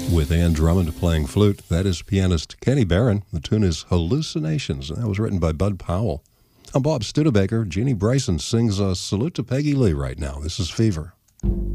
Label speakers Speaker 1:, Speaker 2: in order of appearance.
Speaker 1: with Ann Drummond playing flute. That is pianist Kenny Barron. The tune is Hallucinations, and that was written by Bud Powell. I'm Bob Studebaker. Jeannie Bryson sings a salute to Peggy Lee right now. This is Fever.